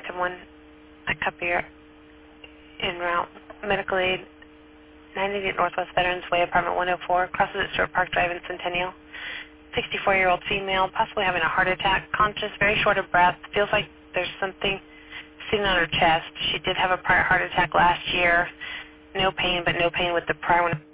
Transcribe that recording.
someone a copy en route. Medical aid, 98 Northwest Veterans Way, apartment 104, crosses at Stewart Park Drive in Centennial. 64-year-old female, possibly having a heart attack, conscious, very short of breath, feels like there's something sitting on her chest. She did have a prior heart attack last year. No pain, but no pain with the prior one.